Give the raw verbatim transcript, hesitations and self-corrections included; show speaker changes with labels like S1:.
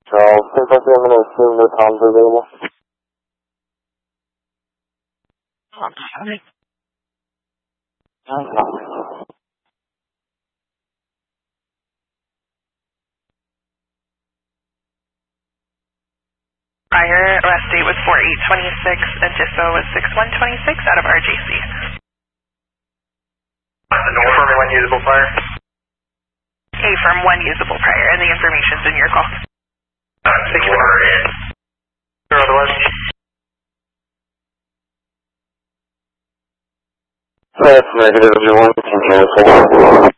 S1: Charles, ten plus I'm going to assume no Toms are available.
S2: Okay.
S3: Prior last date was four eight twenty-six and D I S O was six one twenty-six out of R J C.
S4: Confirming one usable prior.
S3: A from one usable prior, and the information's in your call.
S4: Uh, thank you. Or otherwise.
S1: That's negative, you want to cancel.